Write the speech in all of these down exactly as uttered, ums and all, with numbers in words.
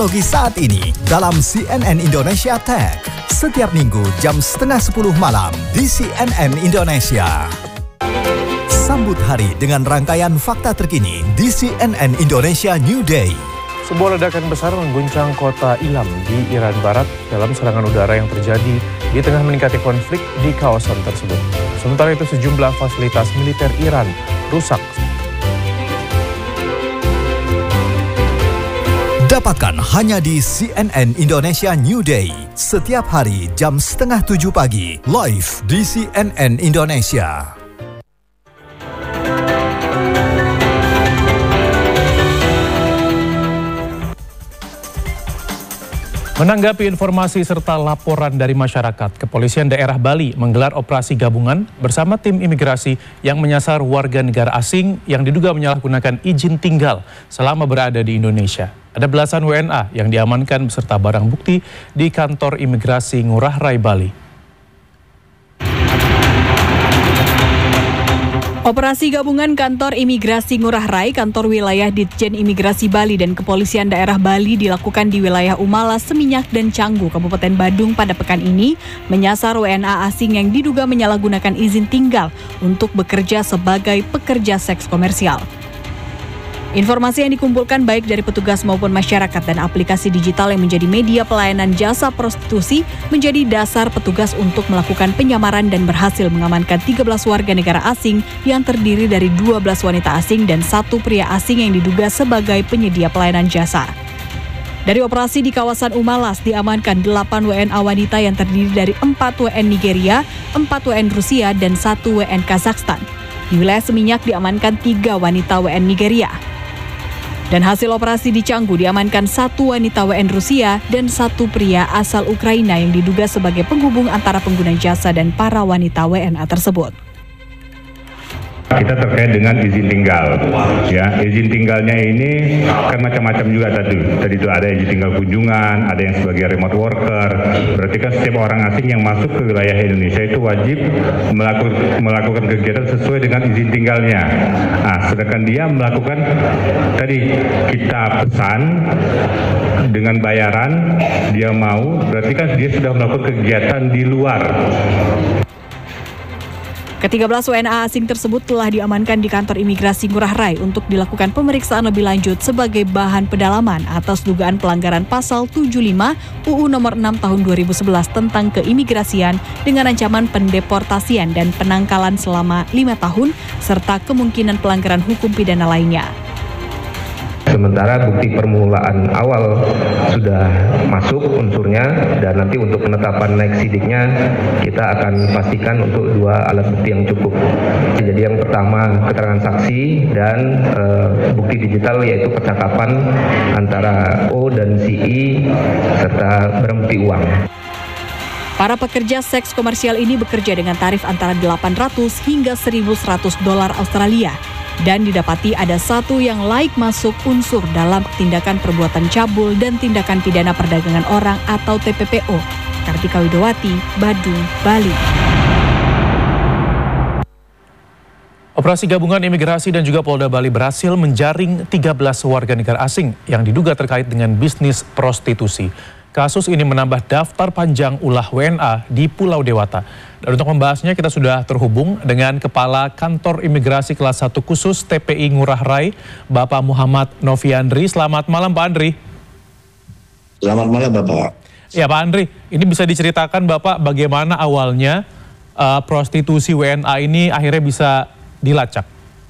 Teknologi saat ini dalam C N N Indonesia Tech. Setiap minggu jam setengah sepuluh malam di C N N Indonesia. Sambut hari dengan rangkaian fakta terkini di C N N Indonesia New Day. Sebuah ledakan besar mengguncang kota Ilam di Iran Barat dalam serangan udara yang terjadi di tengah meningkatnya konflik di kawasan tersebut. Sementara itu sejumlah fasilitas militer Iran rusak. Dapatkan hanya di C N N Indonesia New Day. Setiap hari jam setengah tujuh pagi. Live di C N N Indonesia. Menanggapi informasi serta laporan dari masyarakat, Kepolisian Daerah Bali menggelar operasi gabungan bersama tim imigrasi yang menyasar warga negara asing yang diduga menyalahgunakan izin tinggal selama berada di Indonesia. Ada belasan W N A yang diamankan beserta barang bukti di kantor imigrasi Ngurah Rai Bali. Operasi gabungan kantor imigrasi Ngurah Rai, kantor wilayah Ditjen Imigrasi Bali dan Kepolisian Daerah Bali dilakukan di wilayah Umalas, Seminyak, dan Canggu, Kabupaten Badung pada pekan ini menyasar W N A asing yang diduga menyalahgunakan izin tinggal untuk bekerja sebagai pekerja seks komersial. Informasi yang dikumpulkan baik dari petugas maupun masyarakat dan aplikasi digital yang menjadi media pelayanan jasa prostitusi menjadi dasar petugas untuk melakukan penyamaran dan berhasil mengamankan tiga belas warga negara asing yang terdiri dari dua belas wanita asing dan satu pria asing yang diduga sebagai penyedia pelayanan jasa. Dari operasi di kawasan Umalas diamankan delapan W N A wanita yang terdiri dari empat W N Nigeria, empat W N Rusia, dan satu W N Kazakhstan. Di wilayah Seminyak diamankan tiga wanita W N Nigeria. Dan hasil operasi di Canggu diamankan satu wanita W N Rusia dan satu pria asal Ukraina yang diduga sebagai penghubung antara pengguna jasa dan para wanita W N A tersebut. Kita terkait dengan izin tinggal, ya izin tinggalnya ini kan macam-macam juga tadi. Tadi itu ada izin tinggal kunjungan, ada yang sebagai remote worker. Berarti kan setiap orang asing yang masuk ke wilayah Indonesia itu wajib melakukan, melakukan kegiatan sesuai dengan izin tinggalnya. Nah, sedangkan dia melakukan tadi kita pesan dengan bayaran, dia mau, berarti kan dia sudah melakukan kegiatan di luar. Ketiga belas W N A asing tersebut telah diamankan di kantor imigrasi Ngurah Rai untuk dilakukan pemeriksaan lebih lanjut sebagai bahan pendalaman atas dugaan pelanggaran pasal tujuh puluh lima U U nomor enam tahun dua ribu sebelas tentang keimigrasian dengan ancaman pendeportasian dan penangkalan selama lima tahun serta kemungkinan pelanggaran hukum pidana lainnya. Sementara bukti permulaan awal sudah masuk unsurnya dan nanti untuk penetapan naik sidiknya kita akan pastikan untuk dua alat bukti yang cukup. Jadi yang pertama keterangan saksi dan e, bukti digital yaitu percakapan antara O dan si I serta barang bukti uang. Para pekerja seks komersial ini bekerja dengan tarif antara delapan ratus hingga seribu seratus dolar Australia. Dan didapati ada satu yang laik masuk unsur dalam tindakan perbuatan cabul dan tindakan pidana perdagangan orang atau T P P O. Kartika Widowati, Badung, Bali. Operasi gabungan imigrasi dan juga Polda Bali berhasil menjaring tiga belas warga negara asing yang diduga terkait dengan bisnis prostitusi. Kasus ini menambah daftar panjang ulah W N A di Pulau Dewata. Dan untuk membahasnya kita sudah terhubung dengan Kepala Kantor Imigrasi Kelas satu Khusus T P I Ngurah Rai, Bapak Muhammad Noviandri. Selamat malam Pak Andri. Selamat malam Bapak. Ya Pak Andri, ini bisa diceritakan Bapak bagaimana awalnya uh, prostitusi W N A ini akhirnya bisa dilacak?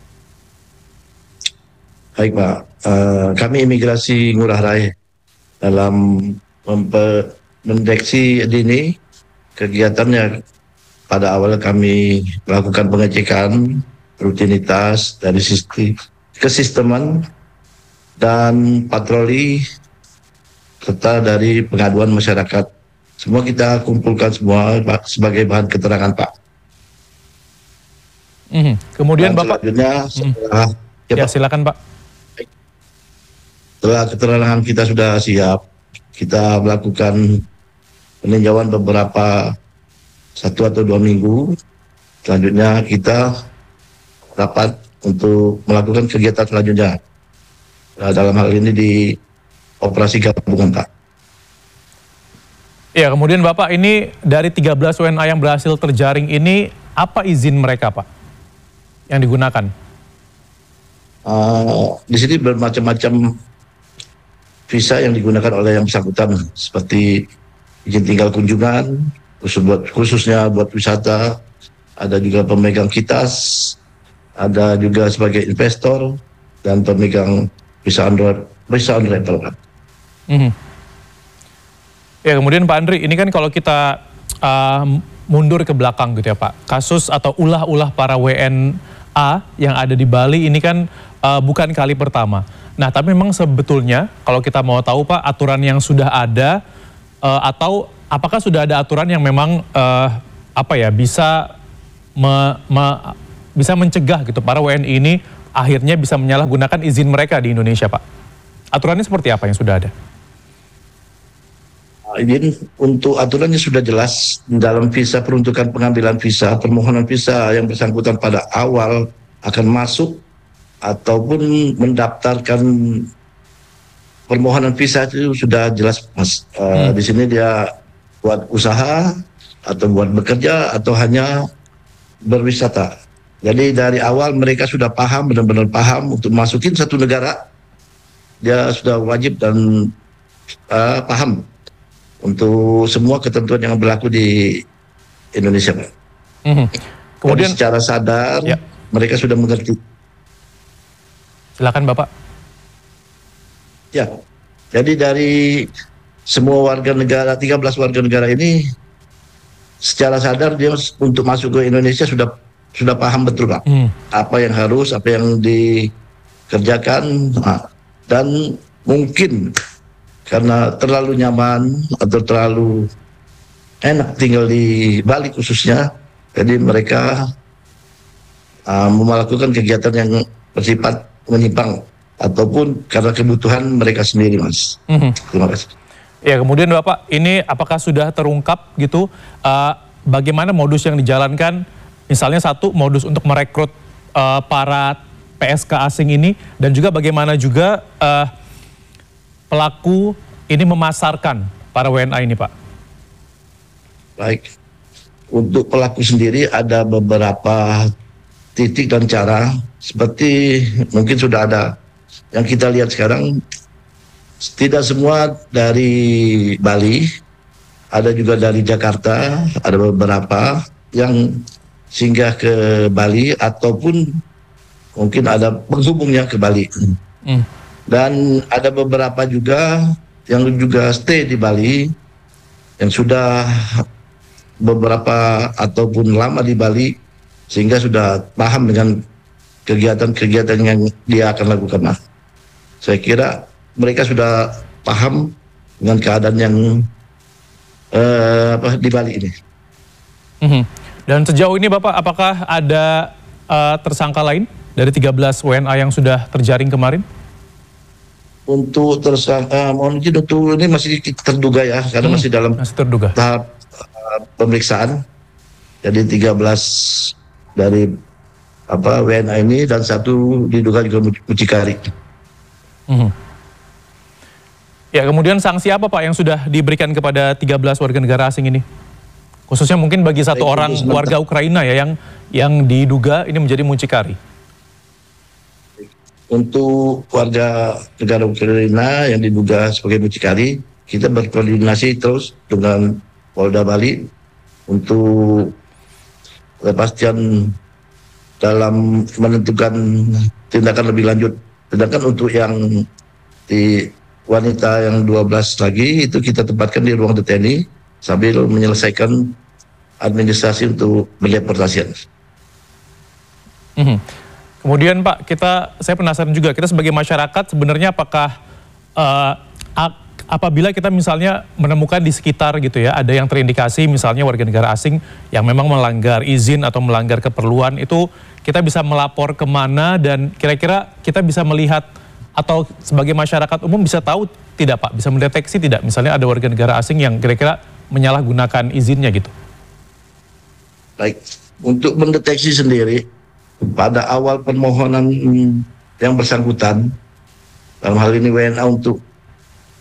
Baik Pak, uh, kami Imigrasi Ngurah Rai dalam mendeteksi dini kegiatannya. Pada awal kami melakukan pengecekan rutinitas dari sistem kesisteman dan patroli serta dari pengaduan masyarakat. Semua kita kumpulkan semua sebagai bahan keterangan Pak. Mm-hmm. Kemudian dan Bapak. Selanjutnya setelah mm-hmm. ya, ya Pak. Silakan Pak. Setelah keterangan kita sudah siap, kita melakukan peninjauan beberapa satu atau dua minggu. Selanjutnya kita rapat untuk melakukan kegiatan selanjutnya. Nah, dalam hal ini di operasi gabungan, Pak. Ya, kemudian Bapak, ini dari tiga belas W N A yang berhasil terjaring ini, apa izin mereka, Pak, yang digunakan? Uh, di sini bermacam-macam visa yang digunakan oleh yang bersangkutan, seperti izin tinggal kunjungan, khusus buat, khususnya buat wisata, ada juga pemegang kitas, ada juga sebagai investor, dan pemegang visa on visa on arrival. Mm-hmm. Ya, kemudian Pak Andri, ini kan kalau kita uh, mundur ke belakang gitu ya Pak, kasus atau ulah-ulah para W N A yang ada di Bali ini kan uh, bukan kali pertama. Nah, tapi memang sebetulnya kalau kita mau tahu Pak, aturan yang sudah ada uh, atau apakah sudah ada aturan yang memang uh, apa ya bisa me, me, bisa mencegah gitu para W N I ini akhirnya bisa menyalahgunakan izin mereka di Indonesia, Pak? Aturannya seperti apa yang sudah ada? Izin untuk aturannya sudah jelas dalam visa, peruntukan pengambilan visa, permohonan visa yang bersangkutan pada awal akan masuk ataupun mendaftarkan permohonan visa itu sudah jelas, Mas. Uh, hmm. Di sini dia buat usaha atau buat bekerja atau hanya berwisata. Jadi dari awal mereka sudah paham, benar-benar paham untuk masukin satu negara, dia sudah wajib dan uh, paham untuk semua ketentuan yang berlaku di Indonesia, Pak. Mm-hmm. Kemudian jadi secara sadar ya, mereka sudah mengerti. Silakan Bapak. Ya, jadi dari semua warga negara, tiga belas warga negara ini secara sadar dia untuk masuk ke Indonesia sudah sudah paham betul, Pak. Mm. Apa yang harus, apa yang dikerjakan, nah, dan mungkin karena terlalu nyaman atau terlalu enak tinggal di Bali khususnya, jadi mereka uh, melakukan kegiatan yang bersifat menyimpang ataupun karena kebutuhan mereka sendiri, Mas. Mm-hmm. Terima kasih. Ya, kemudian Bapak, ini apakah sudah terungkap gitu uh, bagaimana modus yang dijalankan? Misalnya satu, modus untuk merekrut uh, para P S K asing ini, dan juga bagaimana juga uh, pelaku ini memasarkan para W N A ini, Pak? Baik, untuk pelaku sendiri ada beberapa titik dan cara, seperti mungkin sudah ada yang kita lihat sekarang, tidak semua dari Bali, ada juga dari Jakarta, ada beberapa yang singgah ke Bali ataupun mungkin ada penghubungnya ke Bali. Hmm. Dan ada beberapa juga yang juga stay di Bali, yang sudah beberapa ataupun lama di Bali, sehingga sudah paham dengan kegiatan-kegiatan yang dia akan lakukan. Nah, saya kira mereka sudah paham dengan keadaan yang uh, apa, di Bali ini. Mm-hmm. Dan sejauh ini Bapak, apakah ada uh, tersangka lain dari tiga belas W N A yang sudah terjaring kemarin? Untuk tersangka, mohon izin untuk ini masih terduga ya, karena hmm, masih dalam masih terduga. tahap uh, pemeriksaan. Jadi tiga belas dari apa W N A ini dan satu diduga juga mucikari. Hmm. Ya, kemudian sanksi apa Pak yang sudah diberikan kepada tiga belas warga negara asing ini? Khususnya mungkin bagi satu Baik, orang warga Ukraina ya yang yang diduga ini menjadi mucikari. Untuk warga negara Ukraina yang diduga sebagai mucikari, kita berkoordinasi terus dengan Polda Bali untuk kepastian dalam menentukan tindakan lebih lanjut. Sedangkan untuk yang di wanita yang dua belas lagi itu kita tempatkan di ruang deteni sambil menyelesaikan administrasi untuk pendeportasian. Mm-hmm. Kemudian Pak, kita saya penasaran juga, kita sebagai masyarakat sebenarnya apakah uh, apabila kita misalnya menemukan di sekitar gitu ya, ada yang terindikasi misalnya warga negara asing yang memang melanggar izin atau melanggar keperluan, itu kita bisa melapor kemana dan kira-kira kita bisa melihat atau sebagai masyarakat umum bisa tahu tidak Pak, bisa mendeteksi tidak misalnya ada warga negara asing yang kira-kira menyalahgunakan izinnya gitu? Baik, untuk mendeteksi sendiri, pada awal permohonan yang bersangkutan, dalam hal ini W N A untuk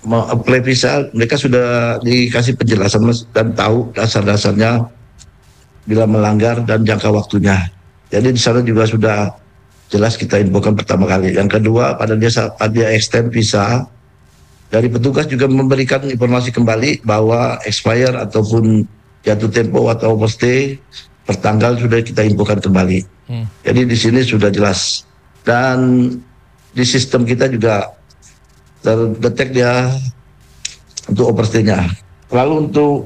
mau apply visa, mereka sudah dikasih penjelasan Mas, dan tahu dasar-dasarnya bila melanggar dan jangka waktunya. Jadi di sana juga sudah jelas kita infokan pertama kali. Yang kedua, pada dia saat dia extend visa, dari petugas juga memberikan informasi kembali bahwa expire ataupun jatuh tempo atau overstay pertanggal sudah kita infokan kembali. Hmm. Jadi di sini sudah jelas. Dan di sistem kita juga terdetek dia untuk overstay-nya. Lalu untuk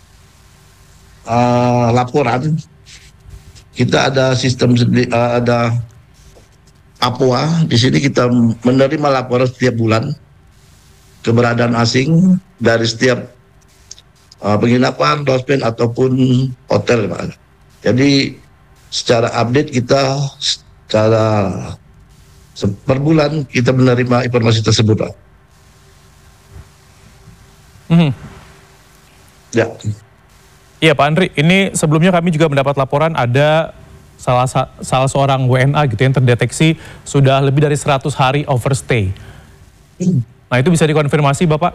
uh, laporan, kita ada sistem uh, ada A P O A. Di sini kita menerima laporan setiap bulan keberadaan asing dari setiap uh, penginapan, lodgement ataupun hotel, Pak. Jadi secara update kita secara per bulan kita menerima informasi tersebut, Pak. Hmm. Ya. Iya Pak Andri, ini sebelumnya kami juga mendapat laporan ada salah salah seorang W N A gitu yang terdeteksi sudah lebih dari seratus hari overstay. Nah itu bisa dikonfirmasi Bapak?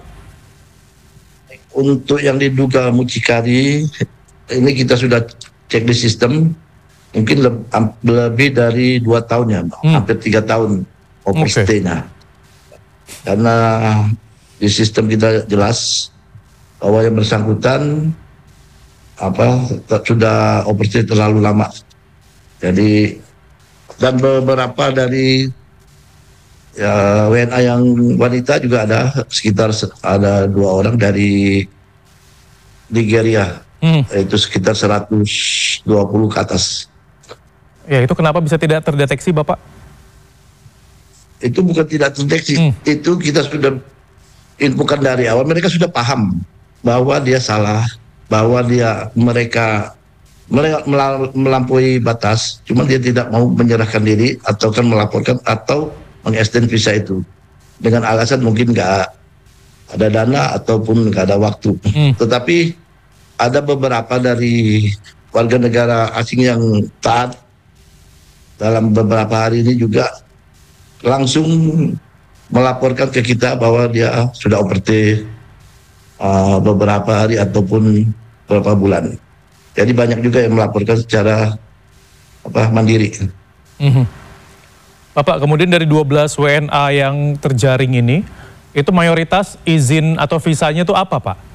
Untuk yang diduga mucikari, ini kita sudah cek di sistem, mungkin le lebih dari dua tahun ya, hmm. hampir tiga tahun overstay-nya. Okay. Karena di sistem kita jelas bahwa yang bersangkutan apa sudah overstay terlalu lama. Jadi dan beberapa dari ya, W N A yang wanita juga ada, sekitar ada dua orang dari Nigeria, hmm. itu sekitar seratus dua puluh ke atas. Ya itu kenapa bisa tidak terdeteksi Bapak? Itu bukan tidak terdeteksi, hmm. itu kita sudah infokan dari awal, mereka sudah paham bahwa dia salah, bahwa dia mereka melampaui batas, cuma dia tidak mau menyerahkan diri atau kan melaporkan atau mengextend visa itu dengan alasan mungkin nggak ada dana ataupun nggak ada waktu. Hmm. Tetapi ada beberapa dari warga negara asing yang taat dalam beberapa hari ini juga langsung melaporkan ke kita bahwa dia sudah overstay uh, beberapa hari ataupun beberapa bulan. Jadi banyak juga yang melaporkan secara apa mandiri. Mm-hmm. Bapak, kemudian dari dua belas W N A yang terjaring ini, itu mayoritas izin atau visanya itu apa, Pak?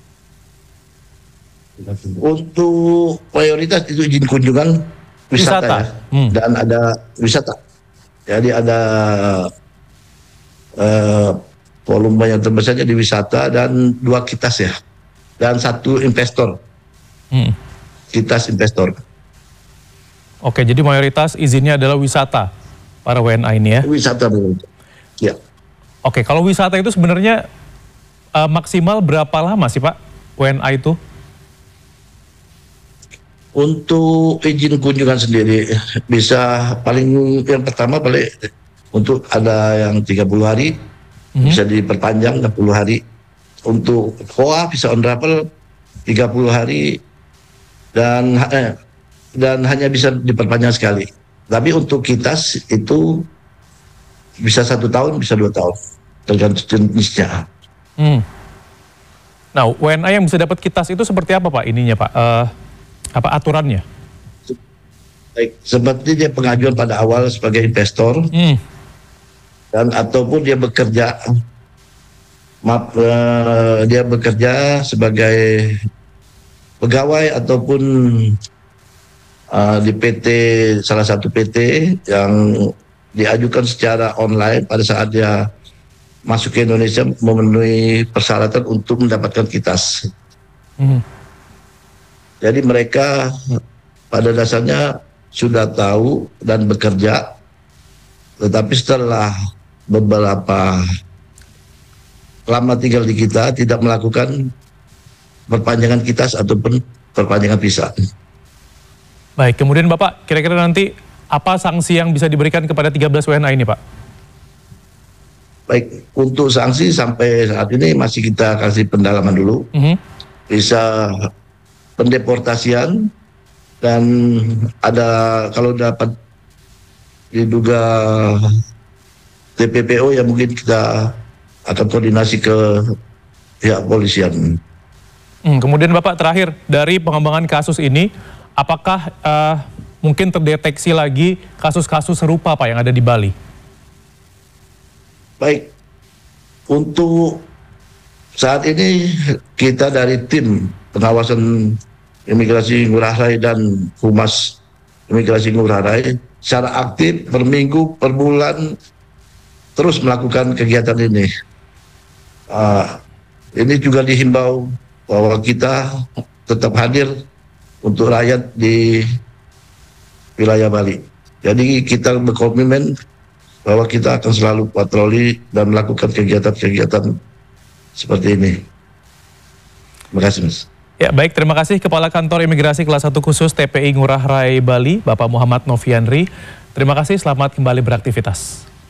Untuk mayoritas itu izin kunjungan wisata, wisata. Ya. Hmm. Dan ada wisata. Jadi ada uh, volume yang terbesarnya di wisata dan dua kitas ya. Dan satu investor. Hmm. Kitas investor. Oke, jadi mayoritas izinnya adalah wisata para W N A ini ya? Wisata betul. Ya. Oke, kalau wisata itu sebenarnya uh, maksimal berapa lama sih Pak W N A itu? Untuk izin kunjungan sendiri bisa paling yang pertama paling untuk ada yang tiga puluh hari, mm-hmm. bisa diperpanjang enam puluh hari. Untuk V O A bisa on travel tiga puluh hari dan eh, dan hanya bisa diperpanjang sekali. Tapi untuk kitas itu bisa satu tahun, bisa dua tahun, tergantung jenisnya. Hmm. Nah, W N A yang bisa dapat kitas itu seperti apa Pak ininya Pak? Uh, apa aturannya? Baik, seperti dia pengajuan pada awal sebagai investor, hmm. dan ataupun dia bekerja, maaf, uh, dia bekerja sebagai pegawai ataupun uh, di P T, salah satu P T yang diajukan secara online pada saat dia masuk ke Indonesia memenuhi persyaratan untuk mendapatkan kitas. Hmm. Jadi mereka pada dasarnya sudah tahu dan bekerja, tetapi setelah beberapa lama tinggal di kita tidak melakukan perpanjangan kitas ataupun perpanjangan visa. Baik, kemudian Bapak kira-kira nanti apa sanksi yang bisa diberikan kepada tiga belas W N A ini Pak? Baik, untuk sanksi sampai saat ini masih kita kasih pendalaman dulu. Mm-hmm. Bisa pendeportasian dan ada kalau dapat diduga T P P O ya mungkin kita akan koordinasi ke pihak polisian. Hmm, kemudian Bapak terakhir, dari pengembangan kasus ini, apakah uh, mungkin terdeteksi lagi kasus-kasus serupa Pak yang ada di Bali? Baik, untuk saat ini kita dari tim pengawasan imigrasi Ngurah Rai dan Humas Imigrasi Ngurah Rai secara aktif per minggu, per bulan terus melakukan kegiatan ini. Uh, ini juga dihimbau bahwa kita tetap hadir untuk rakyat di wilayah Bali. Jadi kita berkomitmen bahwa kita akan selalu patroli dan melakukan kegiatan-kegiatan seperti ini. Terima kasih, Mas. Ya, baik, terima kasih Kepala Kantor Imigrasi Kelas satu Khusus T P I Ngurah Rai Bali, Bapak Muhammad Noviandri. Terima kasih, selamat kembali beraktivitas.